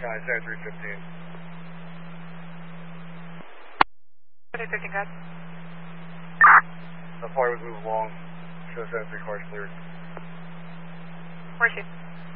Center 315. 315, guys. The flight was moved along. Show 73 cars cleared. Where's she?